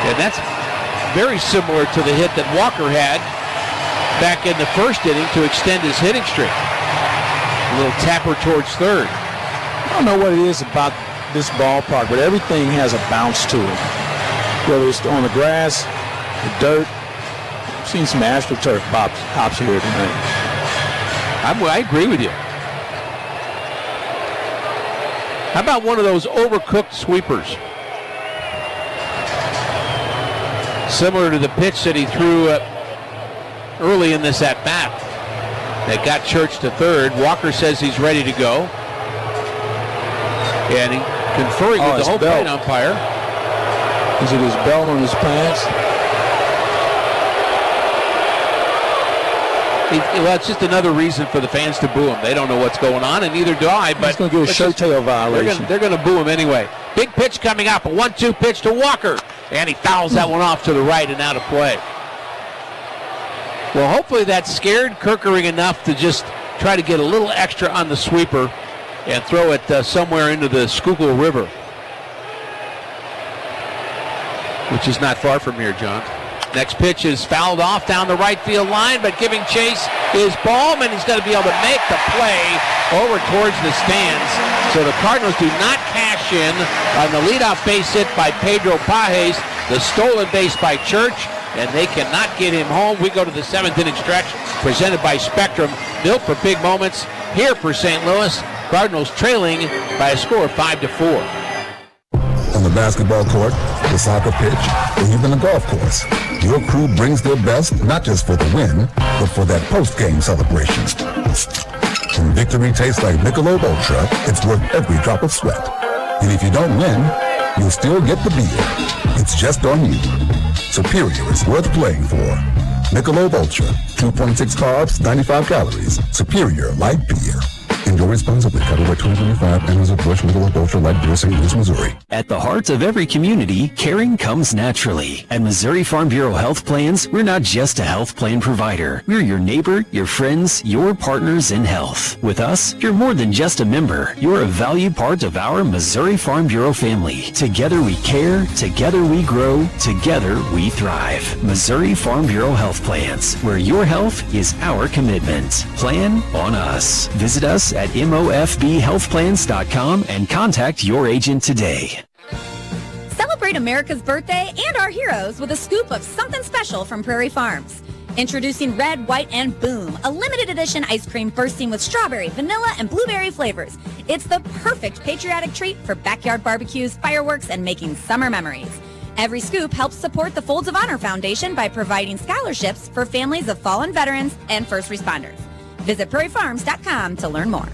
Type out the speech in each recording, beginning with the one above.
And that's very similar to the hit that Walker had back in the first inning to extend his hitting streak. A little tapper towards third. I don't know what it is about this ballpark, but everything has a bounce to it. Whether it's on the grass, the dirt. I've seen some AstroTurf hops here tonight. I agree with you. How about one of those overcooked sweepers? Similar to the pitch that he threw early in this at-bat. That got Church to third. Walker says he's ready to go. And he conferring with the home plate umpire. Is it his belt on his pants? Well, it's just another reason for the fans to boo him. They don't know what's going on, and neither do I. But he's going to get a shirt tail violation. They're going to boo him anyway. Big pitch coming up, a 1-2 pitch to Walker. And he fouls that one off to the right and out of play. Well, hopefully that scared Kerkering enough to just try to get a little extra on the sweeper and throw it somewhere into the Schuylkill River, which is not far from here, John. Next pitch is fouled off down the right field line, but giving chase is Ballman. He's going to be able to make the play over towards the stands. So the Cardinals do not cash in on the leadoff base hit by Pedro Pages, the stolen base by Church, and they cannot get him home. We go to the seventh inning stretch presented by Spectrum. Built for big moments here for St. Louis. Cardinals trailing by a score of 5-4. On the basketball court, the soccer pitch, or even the golf course, your crew brings their best not just for the win, but for that post-game celebration. When victory tastes like Michelob Ultra, it's worth every drop of sweat. And if you don't win, you'll still get the beer. It's just on you. Superior is worth playing for. Michelob Ultra, 2.6 carbs, 95 calories. Superior light beer. Enjoy responsibly. Copyright 2025. Anheuser-Busch Michelob Ultra Light Beer, St. Louis, Missouri. At the heart of every community, caring comes naturally. At Missouri Farm Bureau Health Plans, we're not just a health plan provider. We're your neighbor, your friends, your partners in health. With us, you're more than just a member. You're a valued part of our Missouri Farm Bureau family. Together we care, together we grow, together we thrive. Missouri Farm Bureau Health Plans, where your health is our commitment. Plan on us. Visit us at mofbhealthplans.com and contact your agent today. Celebrate America's birthday and our heroes with a scoop of something special from Prairie Farms. Introducing Red, White, and Boom, a limited edition ice cream bursting with strawberry, vanilla, and blueberry flavors. It's the perfect patriotic treat for backyard barbecues, fireworks, and making summer memories. Every scoop helps support the Folds of Honor Foundation by providing scholarships for families of fallen veterans and first responders. Visit prairiefarms.com to learn more.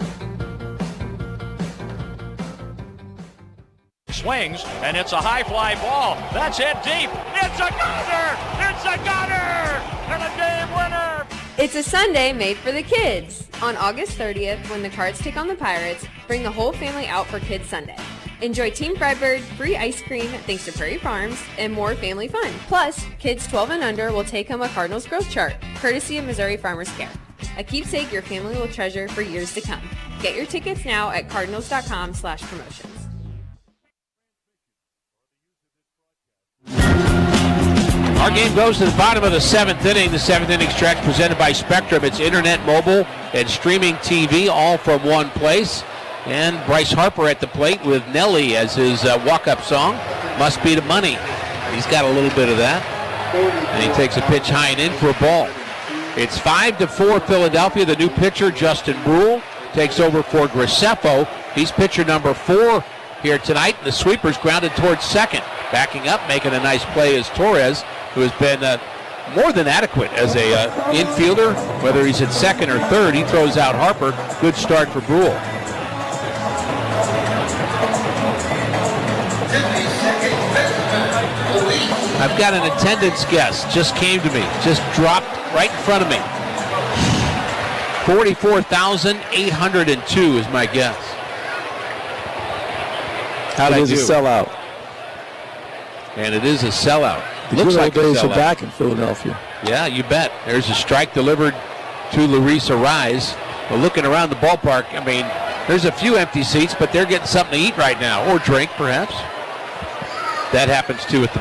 Swings, and it's a high fly ball. That's hit deep. It's a gunner! It's a gunner! And a game winner! It's a Sunday made for the kids. On August 30th, when the Cards take on the Pirates, bring the whole family out for Kids Sunday. Enjoy Team Fredbird, free ice cream thanks to Prairie Farms, and more family fun. Plus, kids 12 and under will take home a Cardinals growth chart, courtesy of Missouri Farmers Care. A keepsake your family will treasure for years to come. Get your tickets now at cardinals.com/promotions. Our game goes to the bottom of the seventh inning. The seventh inning stretch presented by Spectrum. It's internet, mobile, and streaming TV all from one place. And Bryce Harper at the plate with Nelly as his walk-up song. Must Be the Money. He's got a little bit of that. And he takes a pitch high and in for a ball. It's 5-4 Philadelphia. The new pitcher, Justin Brule, takes over for Graceffo. He's pitcher number 4 here tonight. The sweeper's grounded towards second. Backing up, making a nice play is Torres, who has been more than adequate as a infielder. Whether he's at second or third, he throws out Harper. Good start for Brule. I've got an attendance guess. Just came to me. Just dropped right in front of me. 44,802 is my guess. It is a sellout. And it is a sellout. Looks like days are back in Philadelphia. Yeah, you bet. There's a strike delivered to Larissa Rise. Well, looking around the ballpark, I mean, there's a few empty seats, but they're getting something to eat right now, or drink, perhaps. That happens, too, at the